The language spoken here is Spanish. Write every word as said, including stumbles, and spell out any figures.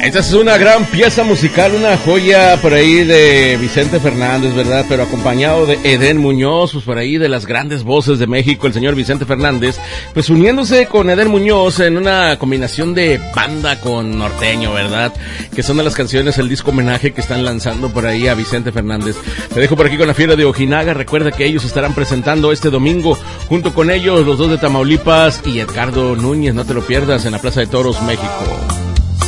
Esta es una gran pieza musical, una joya por ahí de Vicente Fernández, ¿verdad? Pero acompañado de Edén Muñoz, pues por ahí de las grandes voces de México, el señor Vicente Fernández, pues uniéndose con Edén Muñoz en una combinación de banda con norteño, ¿verdad? Que son de las canciones, el disco homenaje que están lanzando por ahí a Vicente Fernández. Te dejo por aquí con la Fiera de Ojinaga. Recuerda que ellos estarán presentando este domingo, junto con ellos, los dos de Tamaulipas y Edgardo Núñez. No te lo pierdas en la Plaza de Toros, México.